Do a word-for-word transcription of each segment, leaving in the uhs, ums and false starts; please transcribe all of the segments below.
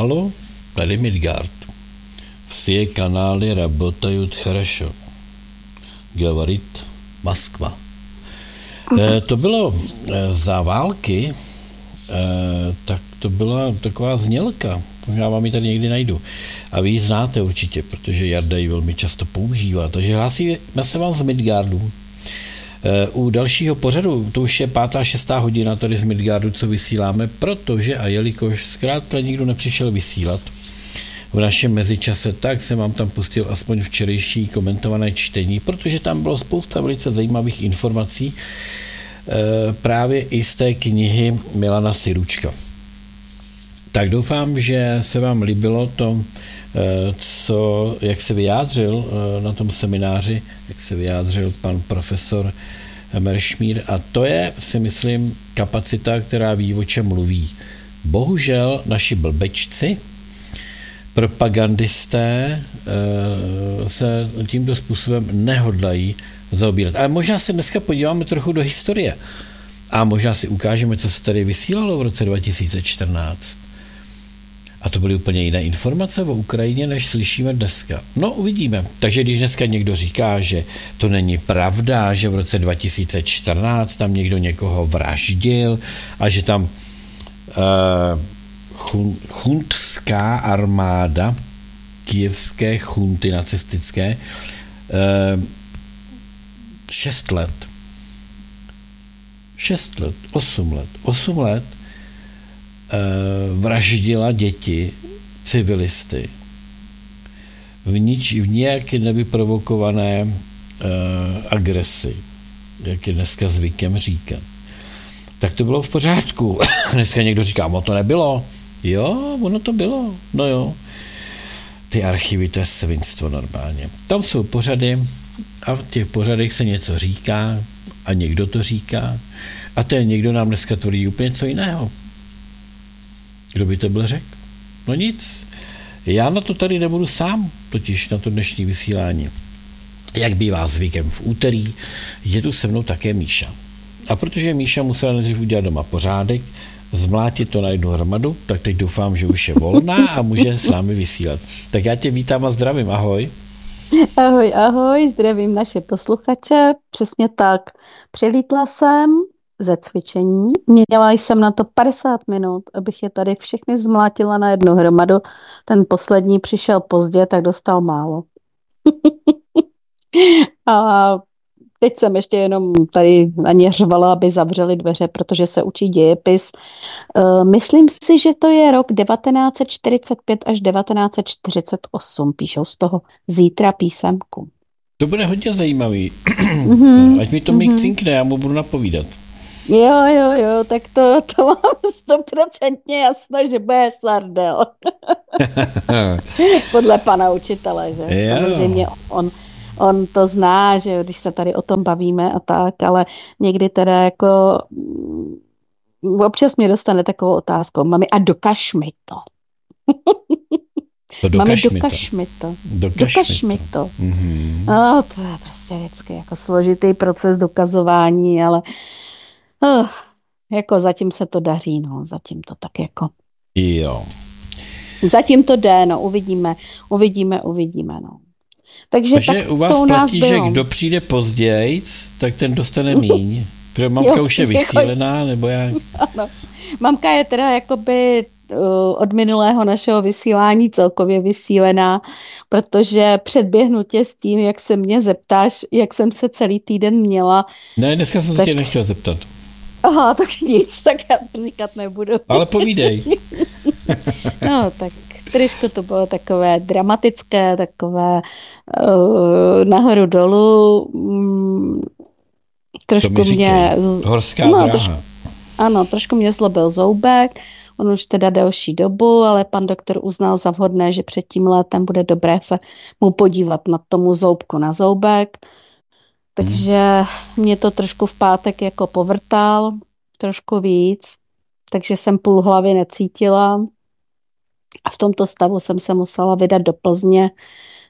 Halo, tady Midgard. Все каналы работают хорошо. Говорит Moskva. E, to bylo e, za války, e, tak to byla taková znělka. Já vám ji tady někdy najdu. A vy ji znáte určitě, protože Jarda ji velmi často používá. Takže hlásíme se vám z Midgardu. E, u dalšího pořadu, to už je pátá, šestá hodina tady z Midgardu, co vysíláme, protože a jelikož zkrátka nikdo nepřišel vysílat v našem mezičase, tak jsem vám tam pustil aspoň včerejší komentované čtení, protože tam bylo spousta velice zajímavých informací e, právě i z té knihy Milana Siručka. Tak doufám, že se vám líbilo to, e, co, jak se vyjádřil e, na tom semináři, jak se vyjádřil pan profesor Meršmír, a to je, si myslím, kapacita, která ví, o čem mluví. Bohužel naši blbečci, propagandisté se tímto způsobem nehodlají zaobírat. Ale možná se dneska podíváme trochu do historie a možná si ukážeme, co se tady vysílalo v roce dva tisíce čtrnáct. A to byly úplně jiné informace o Ukrajině, než slyšíme dneska. No, uvidíme. Takže když dneska někdo říká, že to není pravda, že v roce dva tisíce čtrnáct tam někdo někoho vraždil a že tam uh, chuntská armáda kyjevské chunty nacistické šest let šest let, osm let osm let vraždila děti, civilisty v, nič, v nějaké nevyprovokované agresi, jak je dneska zvykem říkat. Tak to bylo v pořádku. Dneska někdo říká, no to nebylo. Jo, ono to bylo, no jo. Ty archivy, to je svinstvo normálně. Tam jsou pořady a v těch pořadech se něco říká a někdo to říká a ten někdo nám dneska tvrdí úplně co jiného. Kdo by to byl řekl? No nic. Já na to tady nebudu sám, totiž na to dnešní vysílání. Jak bývá zvykem v úterý, je tu se mnou také Míša. A protože Míša musela nejdřív udělat doma pořádek, zmlátit to na jednu hromadu, tak teď doufám, že už je volná a může s námi vysílat. Tak já tě vítám a zdravím, ahoj. Ahoj, ahoj, zdravím naše posluchače, přesně tak. Přilítla jsem ze cvičení, měla jsem na to padesát minut, abych je tady všechny zmlátila na jednu hromadu. Ten poslední přišel pozdě, tak dostal málo. A teď jsem ještě jenom tady na ně řvala, aby zavřeli dveře, protože se učí dějepis. Uh, myslím si, že to je rok devatenáct set čtyřicet pět až devatenáct set čtyřicet osm. Píšou z toho zítra písemku. To bude hodně zajímavý. Mm-hmm. Ať mi to Mik mm-hmm. cinkne, já mu budu napovídat. Jo, jo, jo, tak to, to mám stoprocentně jasno, že bude slardel. Podle pana učitele, že? Jo. Samozřejmě on... On to zná, že když se tady o tom bavíme a tak, ale někdy teda jako občas mě dostane takovou otázku. Mami, a dokaž mi to. to Mami, dokaž dokaž mi to. Dokaž, dokaž mi to. to. Mm-hmm. No, to je prostě vždycky jako složitý proces dokazování, ale uh, jako zatím se to daří, no, zatím to tak jako. Jo. Zatím to jde, no, uvidíme, uvidíme, uvidíme, no. Takže, Takže tak u vás u platí, nás že bylo. Kdo přijde pozdějc, tak ten dostane míň. Protože mamka jo, už je vysílená, nebo jak? Ano. Mamka je teda jakoby uh, od minulého našeho vysílání celkově vysílená, protože předběhnu tě s tím, jak se mě zeptáš, jak jsem se celý týden měla. Ne, dneska jsem tak... se tě nechtěl zeptat. Aha, tak nic, tak já to říkat nebudu. Ale povídej. No, tak trošku to bylo takové dramatické, takové uh, nahoru dolů. Um, trošku to mi mě... Horská no, dráha. Trošku, ano, trošku mě zlobil zoubek, on už teda delší dobu, ale pan doktor uznal za vhodné, že před tím létem bude dobré se mu podívat na tomu zoubku na zoubek. Takže hmm. mě to trošku v pátek jako povrtal, trošku víc, takže jsem půl hlavy necítila. A v tomto stavu jsem se musela vydat do Plzně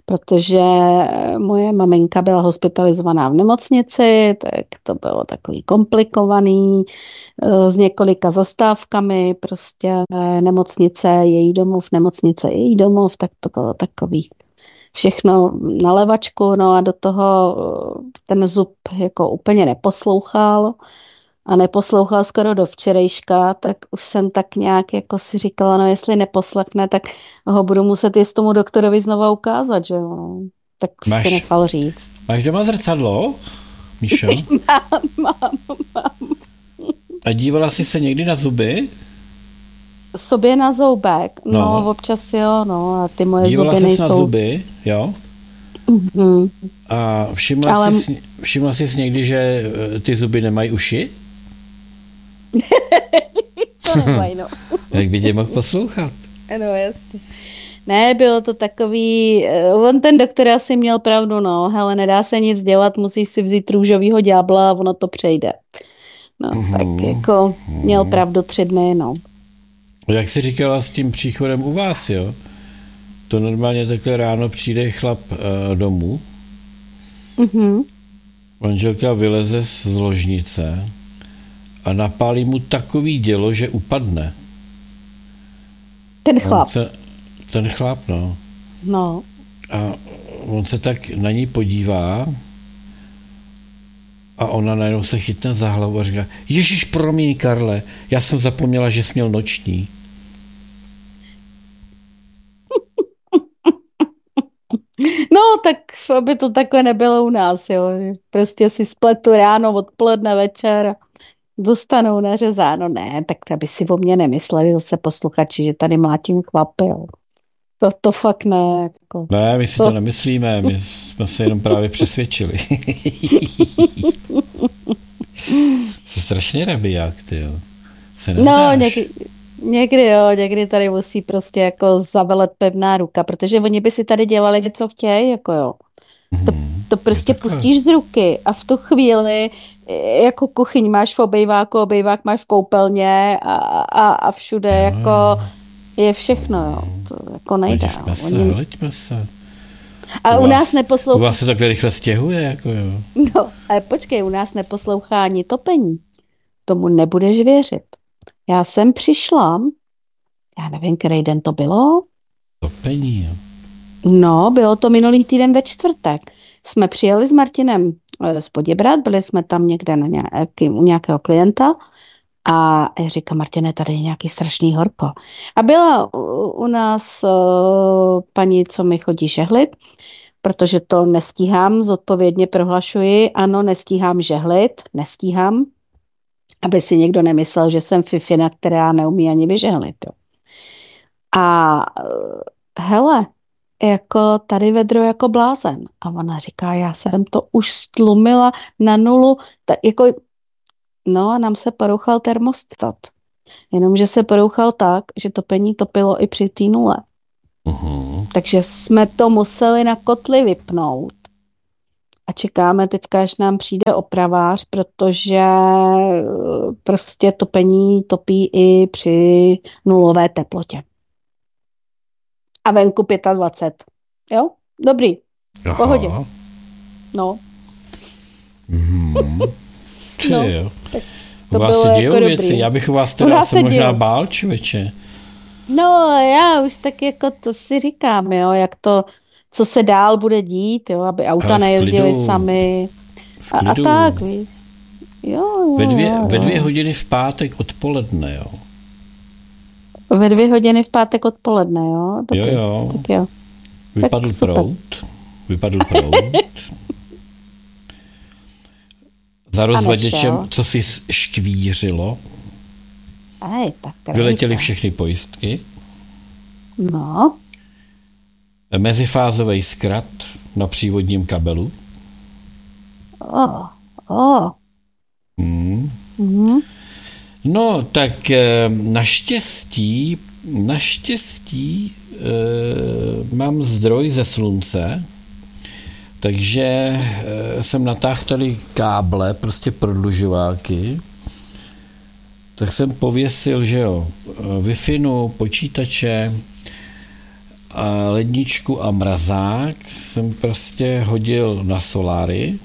protože moje maminka byla hospitalizovaná v nemocnici, tak to bylo takový komplikovaný, s několika zastávkami, prostě nemocnice, její domov, nemocnice, její domov, tak to bylo takový všechno na levačku, no a do toho ten zub jako úplně neposlouchal a neposlouchal skoro do včerejška, tak už jsem tak nějak jako si říkala, no jestli neposlechne, tak ho budu muset jít tomu doktorovi znova ukázat, že jo. Tak máš, si nechal říct. Máš doma zrcadlo, Míšo? mám, mám, mám. A dívala jsi se někdy na zuby? Sobě na zoubek, no, no občas jo, no a ty moje dívala zuby nejsou. Dívala jsi na zuby, jo? Mm-hmm. A všimla, Ale... jsi, všimla jsi někdy, že ty zuby nemají uši? To nemají, no. Jak by tě mohl poslouchat? No jasně. Ne, bylo to takový, on ten doktor asi měl pravdu, no, hele, nedá se nic dělat, musíš si vzít růžovýho ďábla a ono to přejde. No, mm, tak jako měl pravdu tři dny, no. Jak jsi říkala s tím příchodem u vás, jo? To normálně takhle ráno přijde chlap uh, domů, mm-hmm. manželka vyleze z ložnice a napálí mu takový dělo, že upadne. Ten chlap. Se, ten chlap, no. No. A on se tak na ní podívá a ona najednou se chytne za hlavu a říká, Ježíš, promiň, Karle, já jsem zapomněla, že jsi měl noční. No, tak aby to takové nebylo u nás, jo. Prostě si spletu ráno, odpoledne, večer, dostanou nařezáno. Ne, tak aby si o mě nemysleli zase posluchači, že tady mlátím chlapy, jo. To, to fakt ne. Jako. Ne, my si to... to nemyslíme, my jsme se jenom právě přesvědčili. Jsi strašně rabiják, ty jo. Se nezdáš. No, někdy, někdy jo, někdy tady musí prostě jako zavelet pevná ruka, protože oni by si tady dělali, co chtějí, jako jo. To, to prostě pustíš z ruky a v tu chvíli jako kuchyň máš v obejváku, obejvák máš v koupelně a, a, a všude jako je všechno, jo. To jako nejde. Leďme se, Oni... leďme se. A u, u nás neposlouchá... U vás se takhle rychle stěhuje, jako jo. No, ale počkej, u nás neposlouchá ani topení. Tomu nebudeš věřit. Já jsem přišla, já nevím, který den to bylo. Topení, jo. No, bylo to minulý týden ve čtvrtek. Jsme přijeli s Martinem z Poděbrad, byli jsme tam někde na nějaký, u nějakého klienta a já říkám, Martine, tady je nějaký strašný horko. A byla u, u nás uh, paní, co mi chodí žehlit, protože to nestíhám, zodpovědně prohlašuji, ano, nestíhám žehlit, nestíhám, aby si někdo nemyslel, že jsem fifina, která neumí ani vyžehlit. Jo. A uh, hele, jako tady vedro jako blázen. A ona říká, já jsem to už stlumila na nulu, tak jako, no a nám se porouchal termostat. Jenomže se porouchal tak, že topení topilo i při té nule. Uh-huh. Takže jsme to museli na kotli vypnout. A čekáme teďka, až nám přijde opravář, protože prostě topení topí i při nulové teplotě. A venku dvacet pět. Jo? Dobrý. V pohodě. No. Mm. no jo. U vás se dějou jako věci. Dobrý. Já bych u vás teda se možná dějou. Bál, člověče. No, já už tak jako to si říkám, jo, jak to, co se dál bude dít, jo, aby auta nejezdily sami. A, a tak, víš. Jo, jo, ve, dvě, jo, ve dvě hodiny v pátek odpoledne, jo. Ve dvě hodiny v pátek odpoledne, jo? Dobrý. Jo, jo. Tak jo. Vypadl tak proud. Vypadl proud. Za rozvaděčem, co si škvířilo. Ej, tak vyletěly všechny pojistky. No. Mezifázový zkrat na přívodním kabelu. Oh, oh. Hmm. Mm. No, tak naštěstí, naštěstí e, mám zdroj ze slunce, takže e, jsem natáhl tady káble, prostě prodlužováky, tak jsem pověsil, že jo, Wi-Fi, počítače a ledničku a mrazák jsem prostě hodil na soláry.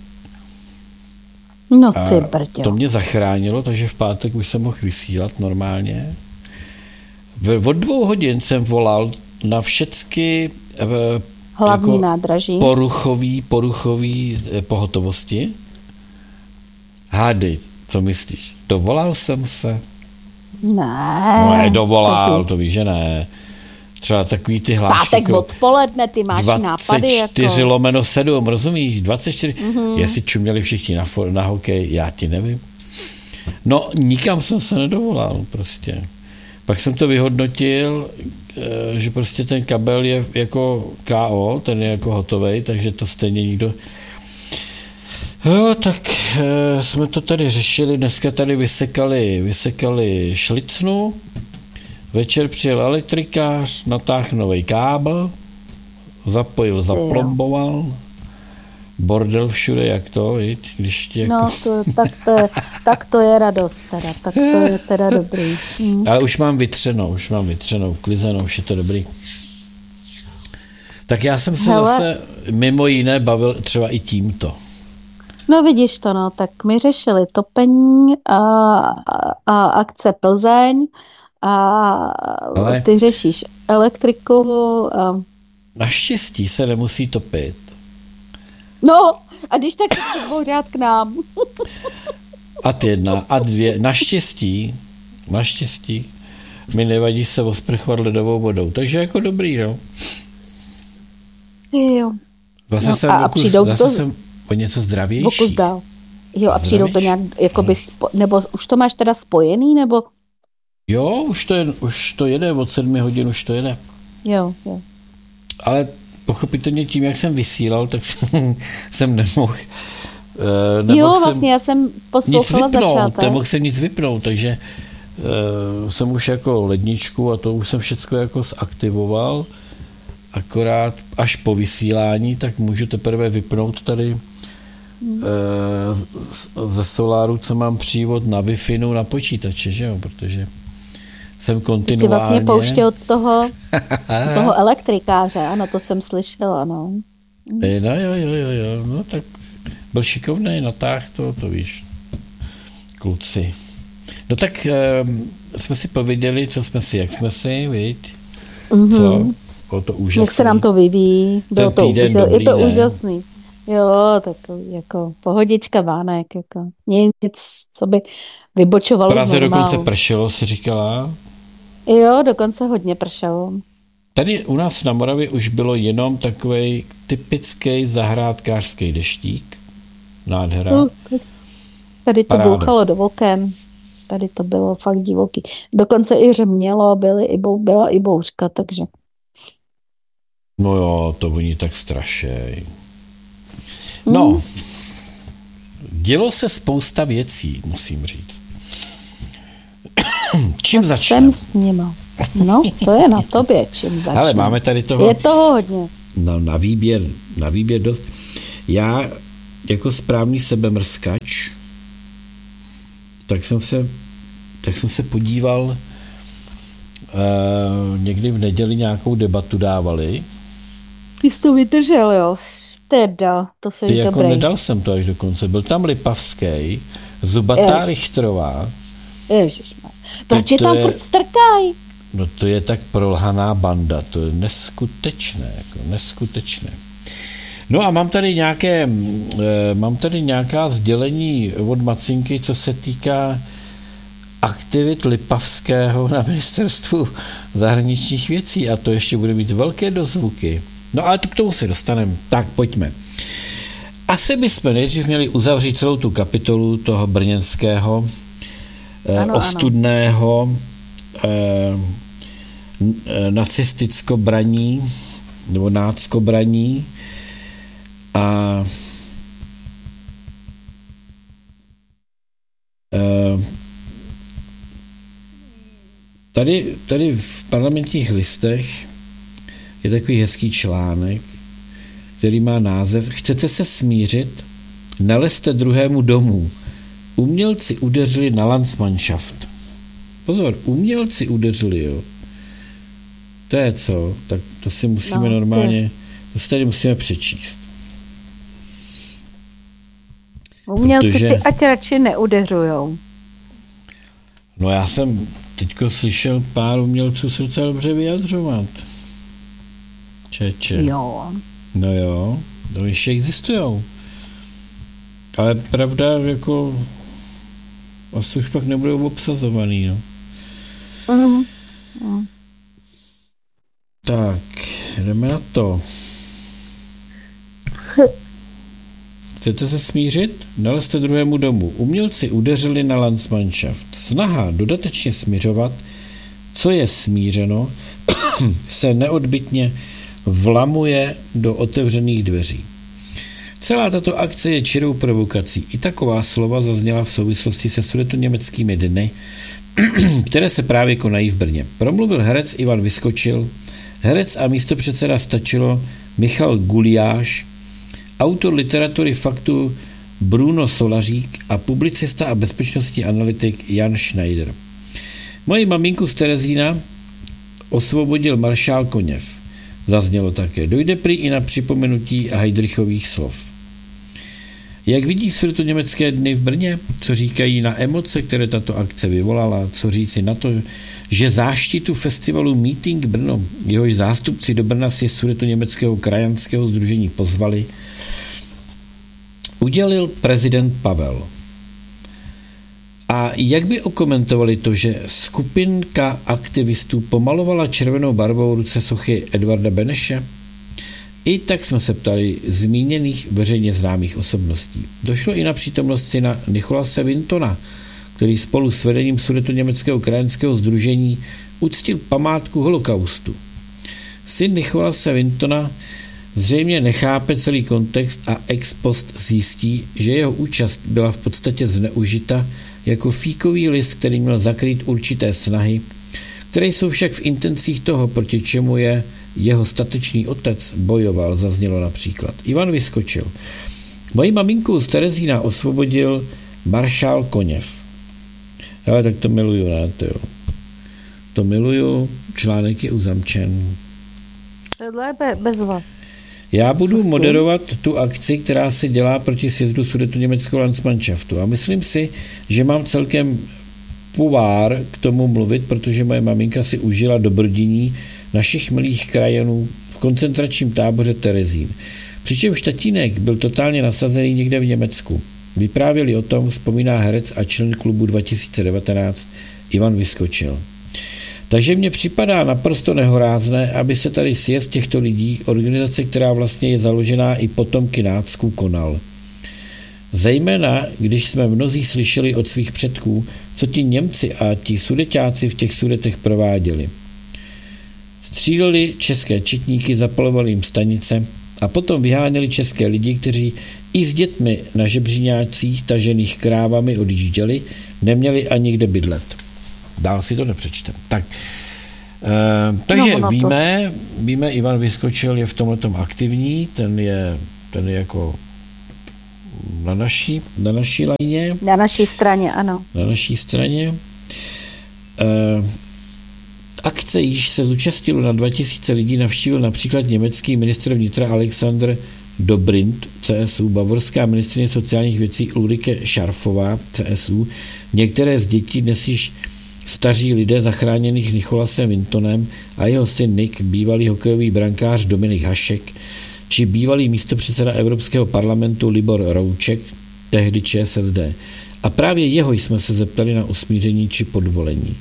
No ty brďo. To mě zachránilo, takže v pátek už jsem mohl vysílat normálně. Od dvou hodin jsem volal na všechny hlavní jako nádraží. Poruchový, poruchový pohotovosti. Hádej, co myslíš? Dovolal jsem se? Ne. No, nedovolal, to víš, že ne. Třeba takový ty hlášky. Pátek odpoledne, ty máš nápady jako. dvacet čtyři lomeno sedm, rozumíš? dvacet čtyři. Mm-hmm. Jestli čuměli všichni na, na hokej, já ti nevím. No, nikam jsem se nedovolal prostě. Pak jsem to vyhodnotil, že prostě ten kabel je jako K O, ten je jako hotovej, takže to stejně nikdo... Jo, tak e, jsme to tady řešili, dneska tady vysekali, vysekali šlicnu, večer přijel elektrikář, natáhl nový kábel, zapojil, zaplomboval, bordel všude, jak to, viď? Když ti jako... No, to, tak, to je, tak to je radost teda, tak to je teda dobrý. Hm. Ale už mám vytřenou, už mám vytřenou, klizenou, už je to dobrý. Tak já jsem se Hele. zase mimo jiné bavil třeba i tímto. No vidíš to, no, tak my řešili topení a, a akce Plzeň a Ale ty řešíš elektriku. A... Naštěstí se nemusí topit. No, a když tak se pořád k nám. Ad jedna, ad dvě, naštěstí, naštěstí mi nevadí se osprchovat ledovou vodou, takže jako dobrý, no. Jo. Zase no, jsem, a okus, přijdou zase to... jsem o něco zdravější. Okus dál. Jo, a přijdou to nějak, jakoby, spo, nebo už to máš teda spojený, nebo? Jo, už to, je, už to jede, od sedmi hodin už to jede. Jo, jo. Ale pochopitelně tím, jak jsem vysílal, tak jsem, jsem nemohl. Uh, jo, vlastně já jsem poslouchala začátek. Nemohl jsem nic vypnout, takže uh, jsem už jako ledničku a to už jsem všecko jako zaktivoval. Akorát až po vysílání, tak můžu teprve vypnout tady hmm. uh, ze soláru, co mám přívod na Wi-Fi na počítače, že jo, protože jsem kontinuálně... Ty jsi vlastně pouštěl toho, toho elektrikáře, ano, to jsem slyšela, no. No jo, jo, jo, jo, no tak byl šikovnej, natáh to, to víš, kluci. No tak um, jsme si pověděli, co jsme si, jak jsme si, viď? Mm-hmm. Co? Bylo to úžasný. Jak se nám to vyvíjí, bylo to týden úžasný, dobrý, je to ne? úžasný. Jo, tak jako pohodička vánek, jako nic, co by vybočovalo z normálu. Praze dokonce pršelo, si říkala? Jo, dokonce hodně pršelo. Tady u nás na Moravě už bylo jenom takovej typický zahrádkářský deštík. Nádhera. No, tady to Paráda. bouchalo do oken. Tady to bylo fakt divoký. Dokonce i řemělo, byly i bou, byla i bouřka, takže... No jo, to oni tak strašej. No, hmm. dělo se spousta věcí, musím říct. Čím začneme? No, to je na tobě, čím začneme. Ale máme tady toho... Je toho hodně. No, na výběr, na výběr dost. Já jako správný sebemrskač, tak jsem se, tak jsem se podíval, uh, někdy v neděli nějakou debatu dávali. Ty jsi to vydržel, jo? Teda, to se Ty jako dobrý. nedal jsem to až do konce. Byl tam Lipavský, Zubatá Richtrová. Ježišmar. Proč je tam je, furt strkaj? No to je tak prolhaná banda, to je neskutečné, jako neskutečné. No a mám tady nějaké, mám tady nějaká sdělení od Macinky, co se týká aktivit Lipavského na ministerstvu zahraničních věcí a to ještě bude mít velké dozvuky. No ale k tomu se dostaneme. Tak pojďme. Asi bychom nejdřív měli uzavřít celou tu kapitolu toho brněnského ano, ostudného eh, nacisticko-braní nebo nácko-braní a eh, tady, tady v Parlamentních listech je takový hezký článek, který má název Chcete se smířit? Nalezte druhému domů. Umělci udeřili na, Landsmannschaft. Pozor, umělci udeřili, jo. To je co? Tak to si musíme no, normálně, to si tady musíme přečíst. Umělci Protože... ty ať radši neudeřujou. No já jsem teďko slyšel pár umělců se docela dobře vyjadřovat. Čeče. Jo. No jo, to ještě existujou. Ale pravda, jako asi už pak nebudou obsazovaný, no. Mm. Mm. Tak, jdeme na to. Chcete se smířit? Nalezte druhému domu. Umělci udeřili na Landsmannschaft. Snaha dodatečně směřovat, co je smířeno, se neodbytně vlamuje do otevřených dveří. Celá tato akce je čirou provokací. I taková slova zazněla v souvislosti se sudetoněmeckými dny, které se právě konají v Brně. Promluvil herec Ivan Vyskočil, herec a místopředseda Stačilo Michal Guliáš, autor literatury faktu Bruno Solařík a publicista a bezpečnostní analytik Jan Schneider. Moji maminku z Terezína osvobodil maršál Koněv. Zaznělo také. Dojde prý i na připomenutí Heydrichových slov. Jak vidí sudetoněmecké dny v Brně? Co říkají na emoce, které tato akce vyvolala? Co říci na to, že záštitu festivalu Meeting Brno, jehož zástupci do Brna si sudetoněmeckého krajanského sdružení pozvali, udělil prezident Pavel. A jak by okomentovali to, že skupinka aktivistů pomalovala červenou barvou ruce sochy Edvarda Beneše? I tak jsme se ptali zmíněných veřejně známých osobností. Došlo i na přítomnost syna Nicholase Wintona, který spolu s vedením sudetoněmeckého krajanského sdružení uctil památku holokaustu. Syn Nicholase Wintona zřejmě nechápe celý kontext a ex post zjistí, že jeho účast byla v podstatě zneužita jako fíkový list, který měl zakrýt určité snahy, které jsou však v intencích toho, proti čemu je jeho statečný otec bojoval, zaznělo například. Ivan Vyskočil. Moji maminku z Terezína osvobodil maršál Koněv. Ale tak to miluju, ne? To, jo. to miluju, článek je uzamčen. Tohle je bezva. Já budu moderovat tu akci, která se dělá proti sjezdu sudetoněmeckého Landsmannschaftu a myslím si, že mám celkem puvár k tomu mluvit, protože moje maminka si užila dobrodiní našich milých krajanů v koncentračním táboře Terezín. Přičemž tatínek byl totálně nasazený někde v Německu. Vyprávěli o tom, vzpomíná herec a člen klubu dva tisíce devatenáct Ivan Vyskočil. Takže mně připadá naprosto nehorázné, aby se tady sjezd těchto lidí, organizace, která vlastně je založená i potomky nácků, konal. Zejména, když jsme mnozí slyšeli od svých předků, co ti Němci a ti sudeťáci v těch sudetech prováděli. Stříleli české četníky, zapalovali jim stanice a potom vyháněli české lidi, kteří i s dětmi na žebříňácích tažených krávami odjížděli, neměli ani kde bydlet. Dál si to nepřečtem. Tak, e, takže no, víme, víme, Ivan Vyskočil je v tomhletom aktivní, ten je, ten je jako na naší, na naší lajně. Na naší straně, ano. Na naší straně. E, akce již se zúčastnilo na dva tisíce lidí, navštívil například německý ministr vnitra Alexander Dobrindt, C S U, bavorská ministryně sociálních věcí Ulrike Scharfová, C S U, některé z dětí dnes již staří lidé zachráněných Nicholasem Wintonem a jeho syn Nick, bývalý hokejový brankář Dominik Hašek, či bývalý místopředseda Evropského parlamentu Libor Rouček, tehdy Č S S D. A právě jeho jsme se zeptali na usmíření či podvolení.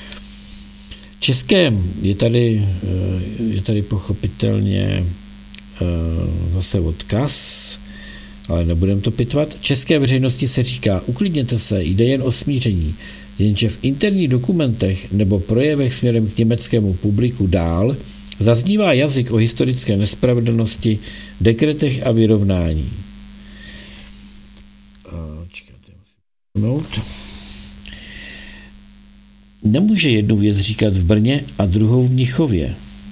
České je tady, je tady pochopitelně zase odkaz, ale nebudem to pitvat. České veřejnosti se říká, uklidněte se, jde jen o smíření, jenže v interních dokumentech nebo projevech směrem k německému publiku dál zaznívá jazyk o historické nespravedlnosti, dekretech a vyrovnání. Nemůže jednu věc říkat v Brně a druhou v Mnichově.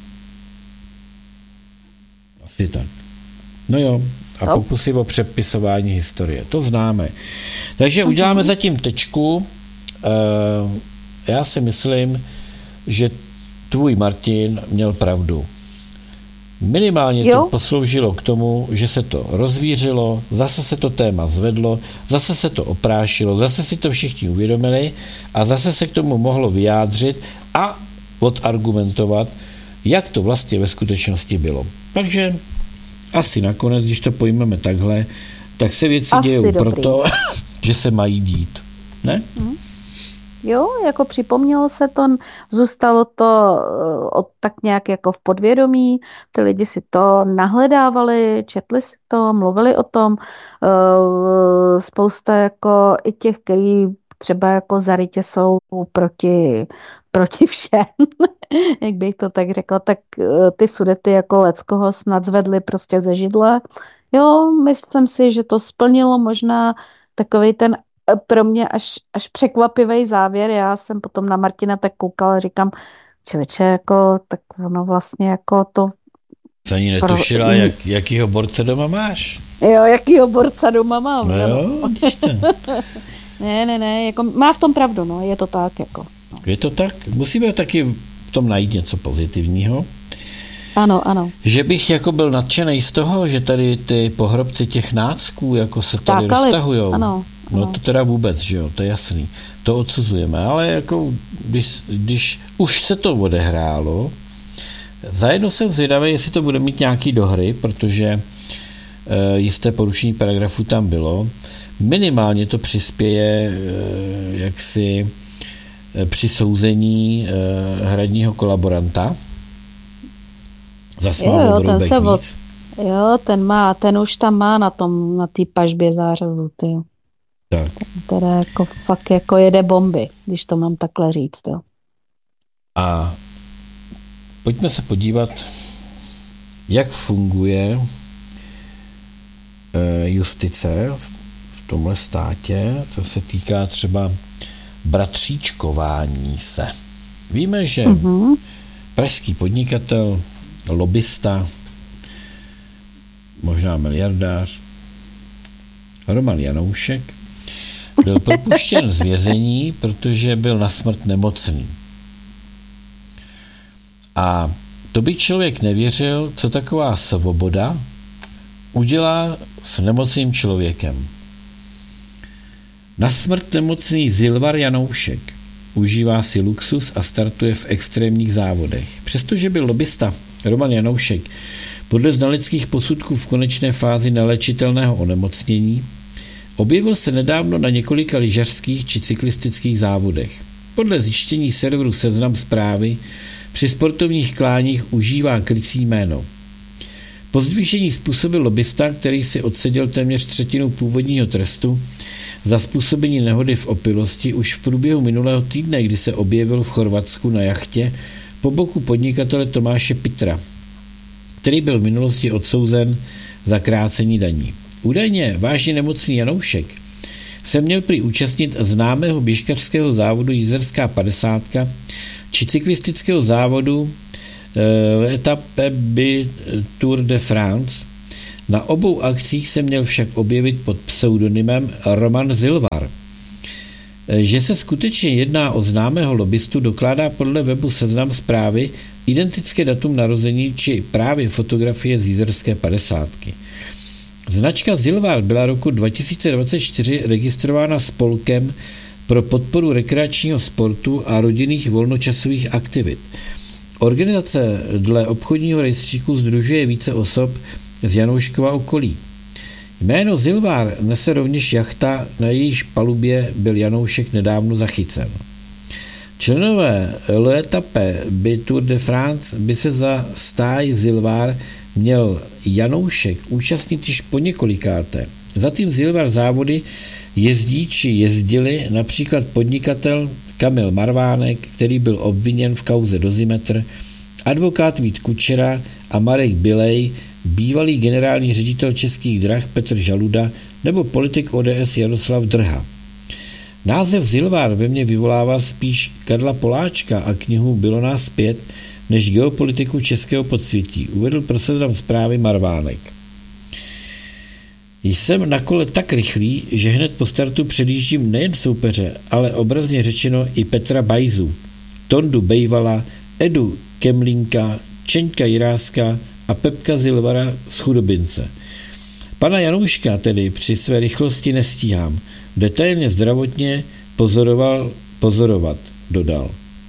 Asi tak. No jo, a pokusy o přepisování historie. To známe. Takže uděláme zatím tečku. Já si myslím, že tvůj Martin měl pravdu. Minimálně jo? to posloužilo k tomu, že se to rozvířilo, zase se to téma zvedlo, zase se to oprášilo, zase si to všichni uvědomili a zase se k tomu mohlo vyjádřit a odargumentovat, jak to vlastně ve skutečnosti bylo. Takže asi nakonec, když to pojmeme takhle, tak se věci asi dějou dobrý. Proto, že se mají dít. Ne? Hmm. Jo, jako připomnělo se to, zůstalo to od, tak nějak jako v podvědomí, ty lidi si to nahledávali, četli si to, mluvili o tom, spousta jako i těch, který třeba jako zarytě jsou proti, proti všem, jak bych to tak řekla, tak ty Sudety jako leckoho snad zvedli prostě ze židle. Jo, myslím si, že to splnilo možná takovej ten pro mě až, až překvapivý závěr. Já jsem potom na Martina tak koukala a říkám, člověče, jako, tak ono vlastně jako to... Co ani netušila, pro... jak, jakýho borce doma máš? Jo, jakýho borce doma mám. No jo, Ne, ne, ne, jako má v tom pravdu, no, je to tak, jako. No. Je to tak? Musíme taky v tom najít něco pozitivního. Ano, ano. Že bych jako byl nadšený z toho, že tady ty pohrobci těch nácků jako se tady Tákali. roztahujou. Ano. No to teda vůbec, že jo, to je jasný. To odsuzujeme, ale jako když, když už se to odehrálo, zajedno jsem zvědavý, jestli to bude mít nějaký dohry, protože e, jisté porušení paragrafu tam bylo. Minimálně to přispěje e, jaksi e, při souzení e, hradního kolaboranta za Smálu Broubek. Jo, ten má, ten už tam má na tom, na té pažbě zářazu, ty. Tak. Teda jako fakt jako jede bomby, když to mám takhle říct, jo. A pojďme se podívat, jak funguje justice v tomhle státě, co se týká třeba bratříčkování se. Víme, že uh-huh. pražský podnikatel, lobista, možná miliardář, Roman Janoušek, byl propuštěn z vězení, protože byl na smrt nemocný. A to by člověk nevěřil, co taková svoboda udělá s nemocným člověkem. Na smrt nemocný Zilvar Janoušek užívá si luxus a startuje v extrémních závodech. Přestože byl lobista Roman Janoušek podle znaleckých posudků v konečné fázi neléčitelného onemocnění, objevil se nedávno na několika lyžařských či cyklistických závodech. Podle zjištění serveru Seznam Zprávy při sportovních kláních užívá krycí jméno. Po zdvižení způsobil lobista, který si odseděl téměř třetinu původního trestu za způsobení nehody v opilosti už v průběhu minulého týdne, kdy se objevil v Chorvatsku na jachtě po boku podnikatele Tomáše Pitra, který byl v minulosti odsouzen za krácení daní. Údajně vážně nemocný Janoušek se měl prý účastnit známého běžkařského závodu Jizerská padesátka či cyklistického závodu L'Etape du Tour de France. Na obou akcích se měl však objevit pod pseudonymem Roman Zilvar. Že se skutečně jedná o známého lobistu, dokládá podle webu Seznam Zprávy identické datum narození či právě fotografie z Jizerské padesátky. Značka Zilvar byla roku dva tisíce dvacet čtyři registrována spolkem pro podporu rekreačního sportu a rodinných volnočasových aktivit. Organizace dle obchodního rejstříku sdružuje více osob z Janouškova okolí. Jméno Zilvar nese rovněž jachta, na jejíž palubě byl Janoušek nedávno zachycen. Členové L'Etape du Tour de France by se za stáj Zilvar měl Janoušek účastnit již po několikáté. Za tým Zilvar závody jezdí či jezdili například podnikatel Kamil Marvánek, který byl obviněn v kauze Dozimetr, advokát Vít Kučera a Marek Bilej, bývalý generální ředitel Českých drah Petr Žaluda nebo politik O D S Jaroslav Drha. Název Zilvar ve mně vyvolává spíš Karla Poláčka a knihu Bylo nás pět, než geopolitiku českého podsvětí, uvedl pro Seznam Zprávy Marvánek. Jsem na kole tak rychlý, že hned po startu předjíždím nejen soupeře, ale obrazně řečeno i Petra Bajzu, Tondu Bejvala, Edu Kemlínka, Čeňka Jiráska a Pepka Zilvara z Chudobince. Pana Janouška tedy při své rychlosti nestíhám. Detailně zdravotně pozoroval, pozorovat, dodal.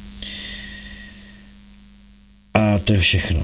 A to je všechno.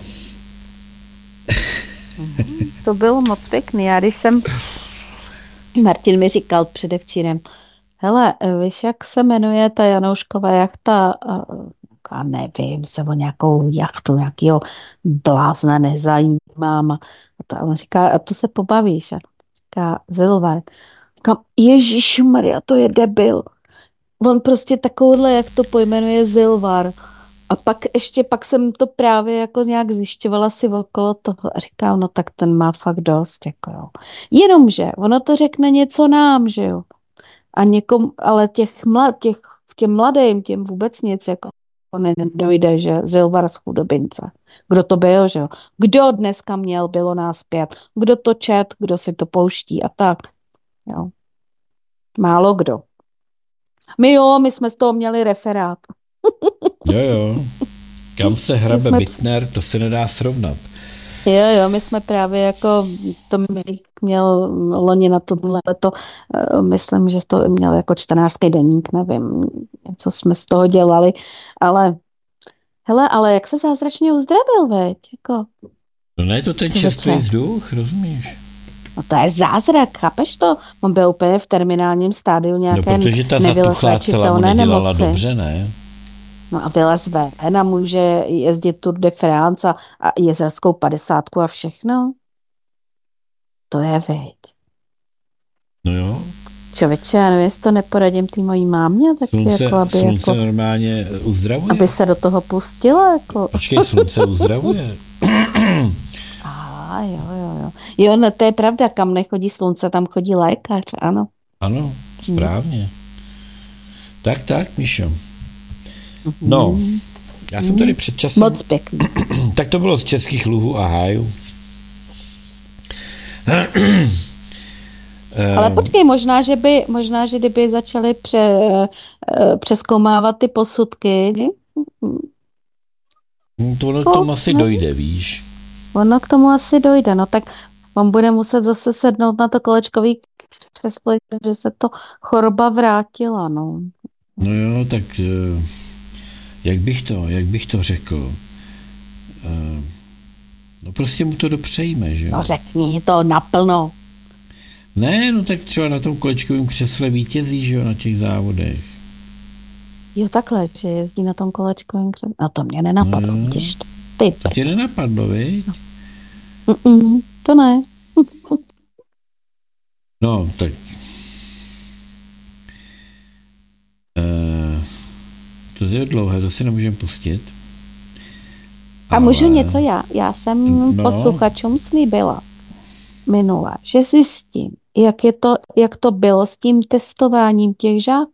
To bylo moc pěkný. Já když jsem, Martin mi říkal předevčírem, hele, víš, jak se jmenuje ta Janoušková jachta? A nevím, se o nějakou jachtu, nějakýho blázna nezajímám. A to, a on říká, a to se pobavíš. A říká, Zilvar. Říkám, ježišmarja, to je debil. On prostě takovouhle, jak to pojmenuje, Zilvar. A pak ještě, pak jsem to právě jako nějak zjišťovala si okolo toho a říkám, no tak ten má fakt dost, jako jo. Jenomže, ono to řekne něco nám, že jo. A někom, ale těch, mlad, těch těm mladým, těm vůbec nic, jako nedojde, že Zilvar z Chudobince. Kdo to byl, že jo. Kdo dneska měl, bylo nás pět. Kdo to čet, kdo si to pouští a tak. Jo. Málo kdo. My jo, my jsme z toho měli referát. Jo, jo. Kam se hrabe jsme... Bittner, to se nedá srovnat. Jo, jo, my jsme právě jako, to měl loni na tohle leto, myslím, že to měl jako čtenářský deník, nevím, něco jsme z toho dělali, ale hele, ale jak se zázračně uzdravil, veď, jako. No ne, to ten čerstvý vzduch, rozumíš? No to je zázrak, chápeš to? On byl úplně v terminálním stádiu nějaké no, protože ta zatuchlá celá mu nedělala dobře, ne? No a vylez ven a může jezdit Tour de France a, a jezerskou padesátku a všechno. To je veď. No jo. Člověče, já nevím, jestli to neporadím tý mojí mámě, tak slunce, jako, aby, slunce jako, normálně uzdravuje. aby se do toho pustila. Jako. Počkej, slunce uzdravuje. Aha, jo, jo, jo. Jo, no, to je pravda, kam nechodí slunce, tam chodí lékař, ano. Ano, správně. Hmm. Tak, tak, Míšo. No, já jsem tady před časem... Moc pěkný. Tak to bylo z Českých luhů a hájů. Ale počkej, možná, že by, možná, že kdyby začali pře, přezkoumávat ty posudky. To ono k tomu asi dojde, víš. Ono k tomu asi dojde, no tak on bude muset zase sednout na to kolečkový křeslo, že se to choroba vrátila, no. No jo, tak jak bych to, jak bych to řekl? No prostě mu to dopřejme, že jo? No řekni to naplno. Ne, no tak třeba na tom kolečkovém křesle vítězí, že jo, na těch závodech. Jo, takhle, že jezdí na tom kolečkovém křesle. A to mě nenapadlo, no, těž ty. To tě nenapadlo, viď? Mm-mm, to ne. No, tak. Uh, to je dlouhé, to si nemůžeme pustit. A ale... můžu něco já? Já jsem no. posluchačům slíbila minule, že zjistím, jak, je to, jak to bylo s tím testováním těch žáků.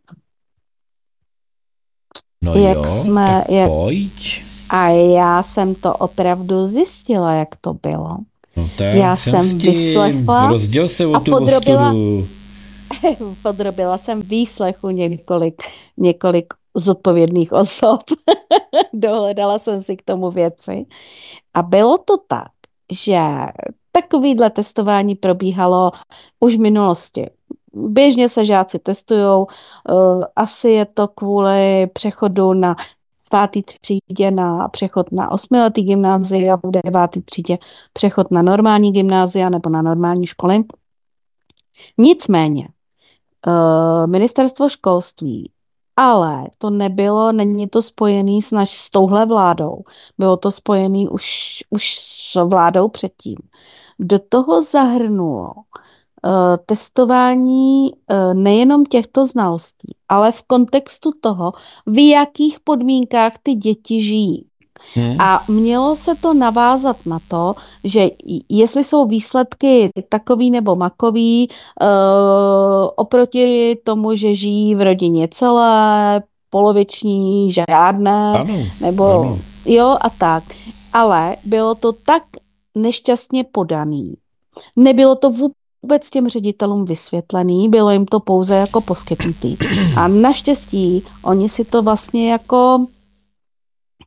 No jak jo, jsme, tak jak... pojď. A já jsem to opravdu zjistila, jak to bylo. No tak já jsem vyslechla rozděl se o a tu podrobila, ostudu. podrobila jsem výslechu několik, několik zodpovědných osob. Dohledala jsem si k tomu věci. A bylo to tak, že takovýhle testování probíhalo už v minulosti. Běžně se žáci testujou, asi je to kvůli přechodu na pátý třídě na přechod na osmiletý gymnázia, v devátý třídě přechod na normální gymnázia nebo na normální školy. Nicméně, ministerstvo školství, ale to nebylo, není to spojený s, naš, s touhle vládou, bylo to spojený už, už s vládou předtím. Do toho zahrnulo testování nejenom těchto znalostí, ale v kontextu toho, v jakých podmínkách ty děti žijí. Hmm. A mělo se to navázat na to, že jestli jsou výsledky takový nebo makový, uh, oproti tomu, že žijí v rodině celé, poloviční, žádné, ano, nebo ano. jo a tak. Ale bylo to tak nešťastně podaný. Nebylo to vůbec vůbec těm ředitelům vysvětlený, bylo jim to pouze jako poskytnutý. A naštěstí oni si to vlastně jako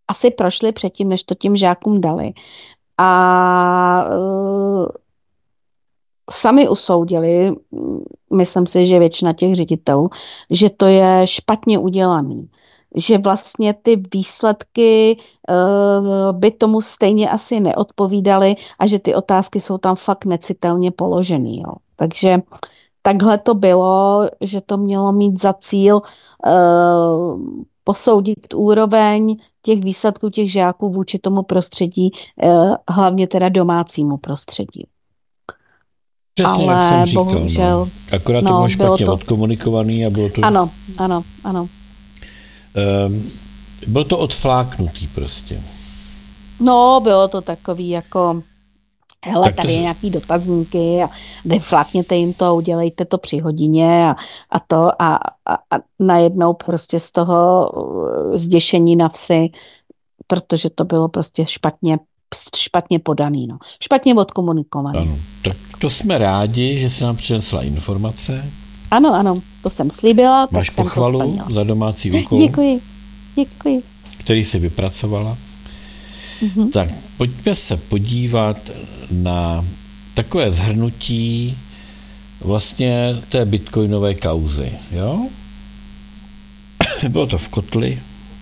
asi prošli předtím, než to těm žákům dali. A uh, sami usoudili, myslím si, že většina těch ředitelů, že to je špatně udělaný. Že vlastně ty výsledky uh, by tomu stejně asi neodpovídaly a že ty otázky jsou tam fakt necitelně položený. Jo. Takže takhle to bylo, že to mělo mít za cíl uh, posoudit úroveň těch výsledků těch žáků vůči tomu prostředí, uh, hlavně teda domácímu prostředí. Přesně, ale jak jsem říkal. Bohužel, no. Akorát no, to bylo špatně to... odkomunikovaný a bylo to... Ano, ano, ano. Um, bylo to odfláknutý prostě. No, bylo to takový jako, hele, tak tady to... je nějaký dotazníky a deflákněte jim to, udělejte to při hodině a, a to a, a, a najednou prostě z toho zděšení na vsi, protože to bylo prostě špatně špatně podaný, no. Špatně odkomunikovaný. Ano, tak to jsme rádi, že se nám přinesla informace. Ano, ano, to jsem slíbila. Máš tak pochvalu za domácí úkol, děkuji, děkuji. který jsi vypracovala. Mm-hmm. Tak pojďme se podívat na takové shrnutí vlastně té bitcoinové kauzy. Jo? Bylo to v Kotli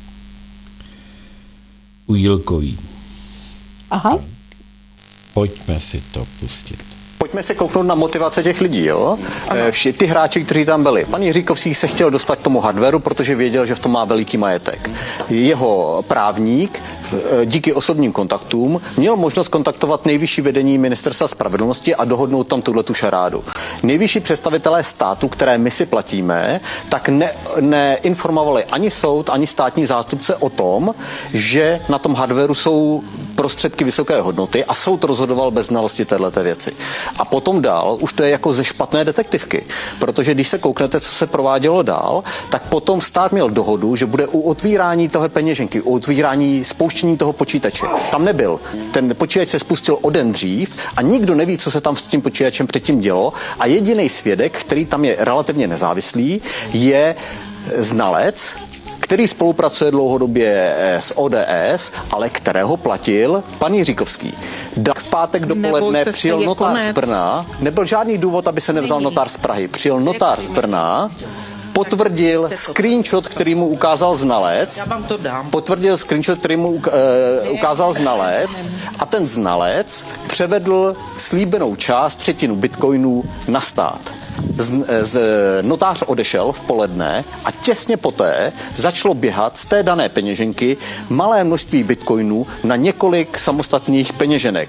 u Jílkový. Aha. Pojďme si to pustit. Pojďme se kouknout na motivace těch lidí, jo? Vši, ty hráči, kteří tam byli. Pan Jiříkovský se chtěl dostat k tomu hardwareu, protože věděl, že v tom má veliký majetek. Jeho právník díky osobním kontaktům měl možnost kontaktovat nejvyšší vedení Ministerstva spravedlnosti a dohodnout tam tuhletu šarádu. Nejvyšší představitelé státu, které my si platíme, tak ne, neinformovali ani soud, ani státní zástupce o tom, že na tom hardwareu jsou prostředky vysoké hodnoty a soud rozhodoval bez znalosti téhleté věci. A potom dál, už to je jako ze špatné detektivky, protože když se kouknete, co se provádělo dál, tak potom stát měl dohodu, že bude u otvírání toho peněženky, u otvírání spouštění toho počítače. Tam nebyl. Ten počítač se spustil o den dřív a nikdo neví, co se tam s tím počítačem předtím dělo a jediný svědek, který tam je relativně nezávislý, je znalec, který spolupracuje dlouhodobě s O D S, ale kterého platil pan Jiříkovský. V pátek dopoledne přijel notář z Brna, nebyl žádný důvod, aby se nevzal notář z Prahy. Přijel notář z Brna, potvrdil screenshot, který mu ukázal znalec, potvrdil screenshot, který mu uh, ukázal znalec a ten znalec převedl slíbenou část, třetinu bitcoinů na stát. Z, z, notář odešel v poledne a těsně poté začalo běhat z té dané peněženky malé množství bitcoinů na několik samostatných peněženek.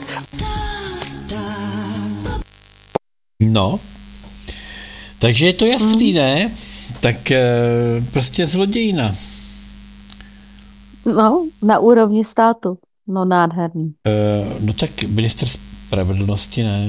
No, takže je to jasný, mm. ne? Tak e, prostě zlodějina. No, na úrovni státu. No, nádherný. E, no tak minister spravedlnosti, ne?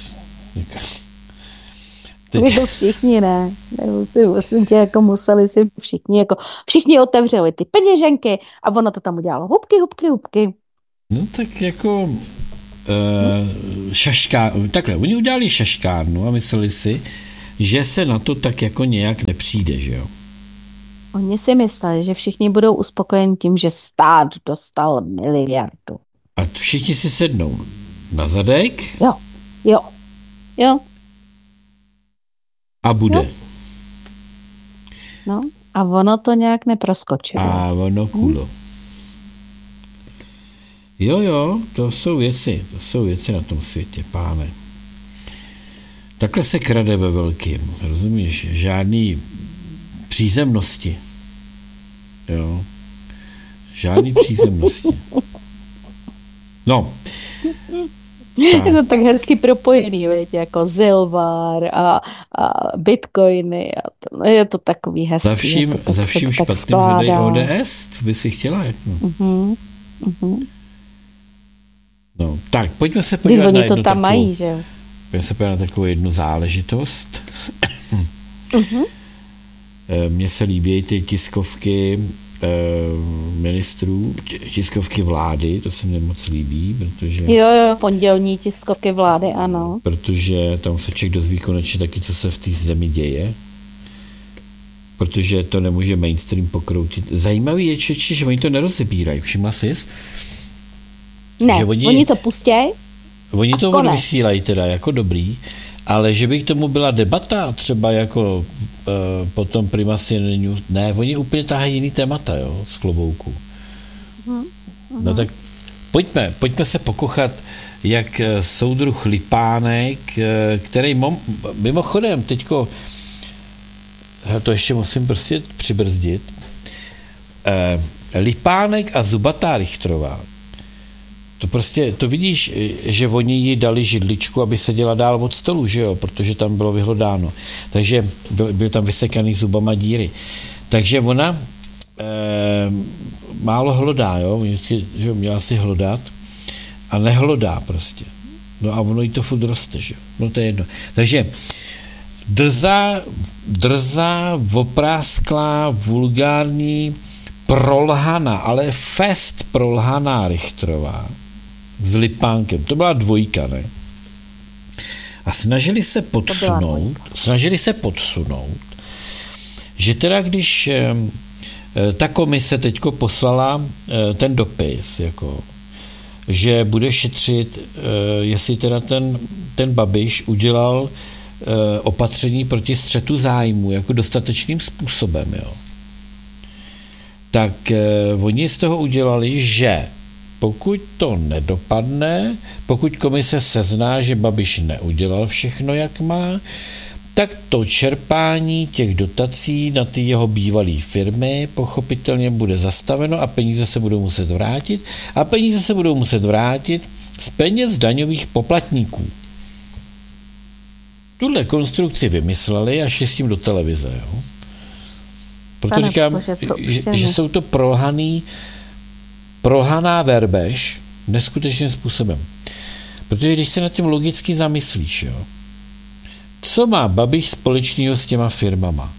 Teď... To všichni ne. Myslím tě, jako museli si všichni, jako všichni otevřeli ty peněženky a ono to tam udělalo hubky, hubky, hubky. No tak jako e, šašká, takhle, oni udělali šaškárnu a mysleli si, že se na to tak jako nějak nepřijde, že jo? Oni si mysleli, že všichni budou uspokojeni tím, že stát dostal miliardu. A všichni si sednou na zadek. Jo, jo, jo. A bude. No. no, a ono to nějak neproskočilo. A ono kulo. Hmm. Jo, jo, to jsou věci, to jsou věci na tom světě, páne. Takhle se krade ve velkým, rozumíš? Žádný přízemnosti. Jo. Žádný přízemnosti. No. Tak. Je to tak hezky propojený, víte, jako Zilvar a, a bitcoiny. A to, no je to takový hezký. Za vším, to, za vším špatným hledej O D S, co by si chtěla? Jako? Uh-huh, uh-huh. No, tak, pojďme se podívat Když na oni jednu to tam takovou, mají, že jo? Pojďme se podívat na takovou jednu záležitost. Uh-huh. Mně se líbí ty tiskovky ministrů, tiskovky vlády, to se mi moc líbí, protože... Jo, jo, pondělní tiskovky vlády, ano. Protože tam se člověk dozví konečně taky, co se v té zemi děje. protože to nemůže mainstream pokroutit. Zajímavý je, či, že oni to nerozebírají. Všimla jsi? Ne, že oni, oni to pustějí. Oni to odvysílají teda jako dobrý, ale že by k tomu byla debata třeba jako uh, potom Prima C N N News, ne, oni úplně tahají jiný témata, jo, z klobouku. Hmm. No tak pojďme, pojďme se pokochat, jak soudruh Lipánek, který mom, mimochodem teďko, to ještě musím prostě přibrzdit, eh, Lipánek a zubatá Richtrová, to prostě, to vidíš, že oni jí dali židličku, aby seděla dál od stolu, že jo, protože tam bylo vyhlodáno. Takže byl, byl tam vysekaný zubama díry. Takže ona eh, málo hlodá, jo, vždycky, že měla si hlodat a nehlodá prostě. No a ono jí to furt roste, že jo. No to je jedno. Takže drzá, drzá, oprásklá, vulgární, prolhaná, ale fest prolhaná Richtrová s Lipánkem. To byla dvojka, ne? A snažili se podsunout, snažili se podsunout, že teda když eh, ta komise teďko poslala eh, ten dopis, jako, že bude šetřit, eh, jestli teda ten, ten Babiš udělal eh, opatření proti střetu zájmu jako dostatečným způsobem, jo. Tak eh, oni z toho udělali, že pokud to nedopadne, pokud komise sezná, že Babiš neudělal všechno, jak má, tak to čerpání těch dotací na ty jeho bývalé firmy pochopitelně bude zastaveno a peníze se budou muset vrátit a peníze se budou muset vrátit z peněz daňových poplatníků. Tuhle konstrukci vymysleli a šli s tím do televize, jo. Proto Pane říkám, Bože, že, že jsou to prolhaný, prolhaná verbež neskutečným způsobem. Protože když se nad tím logicky zamyslíš, jo, co má Babiš společného s těma firmama?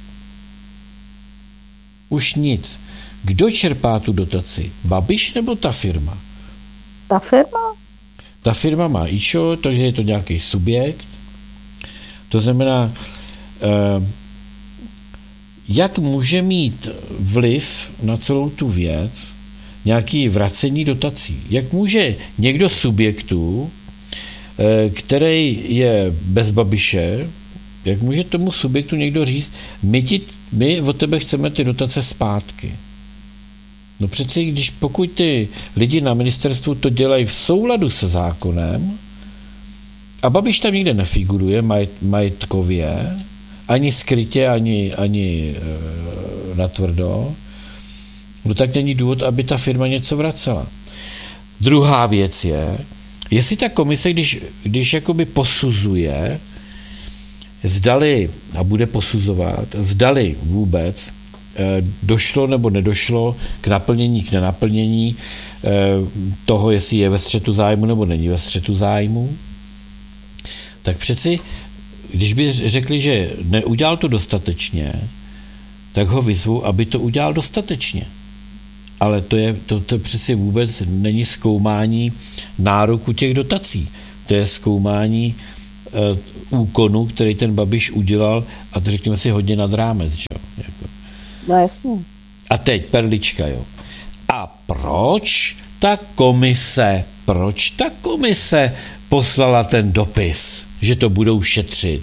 Už nic. Kdo čerpá tu dotaci? Babiš nebo ta firma? Ta firma? Ta firma má ičo, takže je to nějaký subjekt. To znamená, eh, jak může mít vliv na celou tu věc nějaký vracení dotací? Jak může někdo subjektu, který je bez Babiše, jak může tomu subjektu někdo říct, my, ti, my od tebe chceme ty dotace zpátky? No přeci, když pokud ty lidi na ministerstvu to dělají v souladu se zákonem a Babiš tam nikde nefiguruje maj, majetkově, ani skrytě, ani, ani e, natvrdo, no tak není důvod, aby ta firma něco vracela. Druhá věc je, jestli ta komise, když, když jakoby posuzuje, zdali, a bude posuzovat, zdali vůbec e, došlo nebo nedošlo k naplnění, k nenaplnění e, toho, jestli je ve střetu zájmu nebo není ve střetu zájmu, tak přeci když by řekli, že neudělal to dostatečně, tak ho vyzvu, aby to udělal dostatečně. Ale to, je, to, to přeci vůbec není zkoumání nároku těch dotací. To je zkoumání uh, úkonu, který ten Babiš udělal a to řekněme si hodně nad rámec. Že? Jako. No jasně. A teď perlička, jo. A proč ta komise, proč ta komise poslala ten dopis, že to budou šetřit?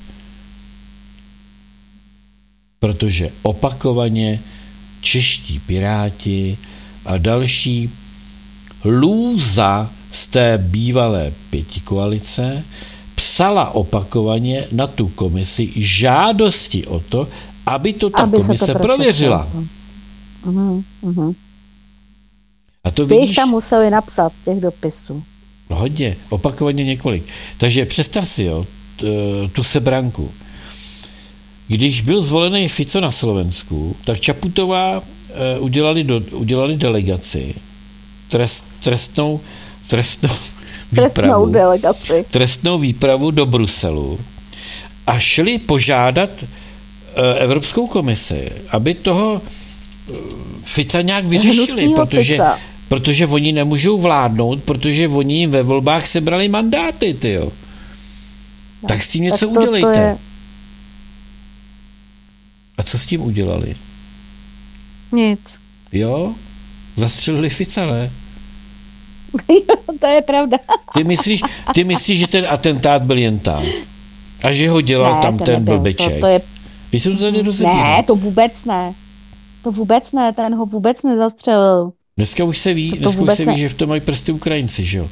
Protože opakovaně čeští piráti a další lůza z té bývalé pětikoalice psala opakovaně na tu komisi žádosti o to, aby to ta aby komise to prověřila. Uhum, uhum. A to Vy vidíš... jich tam museli napsat, těch dopisů. No hodně, opakovaně několik. Takže představ si, jo, tu sebranku. Když byl zvolený Fico na Slovensku, tak Čaputová udělali, do, udělali delegaci, trest, trestnou, trestnou výpravu, delegaci. trestnou výpravu do Bruselu a šli požádat Evropskou komisi, aby toho Fica nějak vyřešili, protože, protože oni nemůžou vládnout, protože oni jim ve volbách sebrali mandáty, tyjo. Tak s tím něco tak to, udělejte. To je... A co s tím udělali? Nic. Jo? Zastřelili Fica, ne? To je pravda. Ty myslíš, ty myslíš, že ten atentát byl jen tam? A že ho dělal ne, tam ten nebyl. blbeček? To, to je... Když jsem to tady rozebíral. Ne, to vůbec ne. To vůbec ne, ten ho vůbec nezastřelil. Dneska už se ví, to dneska už se ne. ví, že v tom mají prsty Ukrajinci, že jo?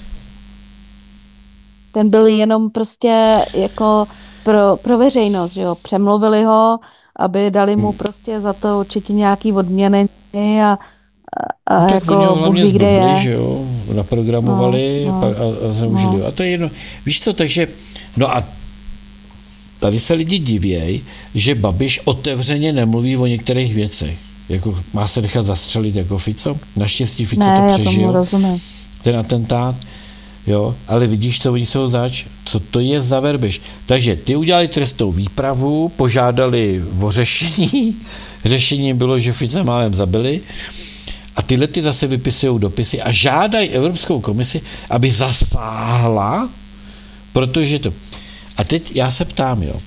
Ten byl jenom prostě jako pro, pro veřejnost, že jo? Přemluvili ho, aby dali mu prostě za to určitě nějaký odměny a, a, a tak jako Bůh ví, kde je. Že jo? Naprogramovali no, no, a, a zaužili. no. A to je jedno. Víš co, takže, no a tady se lidi divějí, že Babiš otevřeně nemluví o některých věcech. Jako má se nechat zastřelit jako Fico. Naštěstí Fico ne, to přežil. Já tomu rozumím. Ten atentát. Jo, ale vidíš, co oni jsou zač? Co to je za verbiš? Takže ty udělali trestnou výpravu, požádali o řešení. Řešení bylo, že Fica málem zabili. A tyhle ty zase vypisují dopisy a žádají Evropskou komisi, aby zasáhla, protože to... A teď já se ptám, jo.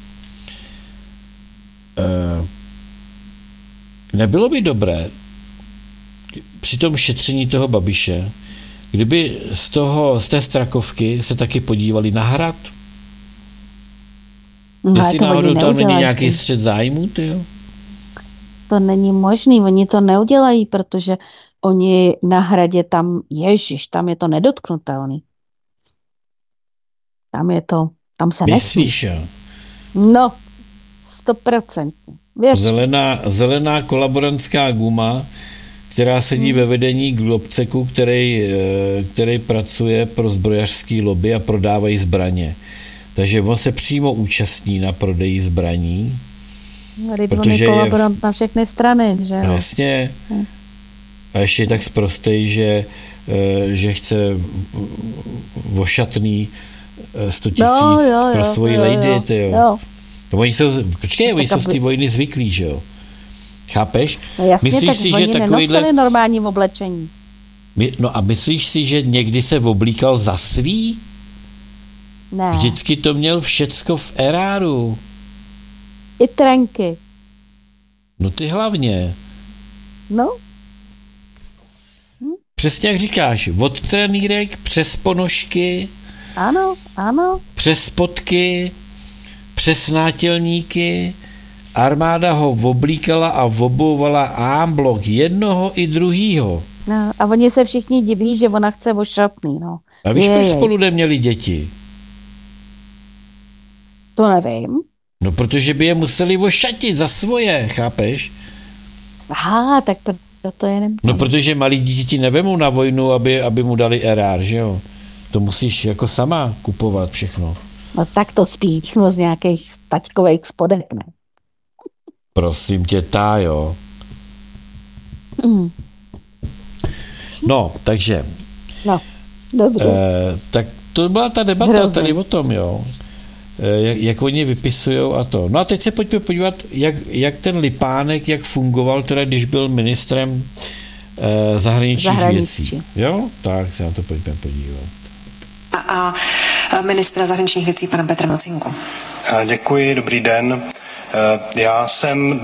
E, nebylo by dobré při tom šetření toho Babiše, kdyby z, toho, z té Strakovky se taky podívali na Hrad? No, jestli náhodou tam není nějaký střet zájmů, ty jo? To není možný, oni to neudělají, protože oni na Hradě tam, ježiš, tam je to nedotknutelný. Tam je to, tam se nesmí. Myslíš, jo? No, stoprocentně. Věř. Zelená, zelená kolaborantská guma, která sedí hmm. ve vedení Globceku, který, který pracuje pro zbrojařský lobby a prodávají zbraně. Takže on se přímo účastní na prodeji zbraní. On je kolaborant v... na všechny strany, že jo? No, jasně. Hmm. A ještě je tak sprostej, že, že chce vošatný sto tisíc no, jo, pro svoji jo, lady, jo, ty jo. jo. No, oni jsou, počkej, no, oni jsou z té vojny zvyklí, že jo? Chápeš? No jasně, myslíš tak si, oni že takovýhle... normální v oblečení. No a myslíš si, že někdy se oblíkal za svý? Ne. Vždycky to měl všecko v eráru. I trenky. No ty hlavně. No. Hm? Přesně jak říkáš, od trenýrek přes ponožky. Ano, ano. Přes spodky, přes nátělníky. Armáda ho oblíkala a obouvala ámblok jednoho i druhýho. No, a oni se všichni diví, že ona chce ošatný, no. A víš, proč spolu neměli děti? To nevím. No, protože by je museli ošatit za svoje, chápeš? Aha, tak to, to je nevím. No, protože malí děti nevemou na vojnu, aby, aby mu dali erár, že jo? To musíš jako sama kupovat všechno. No tak to spíchnu z nějakých taťkových spodek, ne? Prosím tě, tá, jo. Mm. No, takže. No, dobře. Eh, tak to byla ta debata Hrozně. tady o tom, jo. Eh, jak, jak oni vypisujou a to. No a teď se pojďme podívat, jak, jak ten Lipánek, jak fungoval, teda když byl ministrem eh, zahraničních Zahraničí. věcí. Jo? Tak se na to pojďme podívat. A, a ministra zahraničních věcí pana Petra Macinku. Děkuji, dobrý den. Já jsem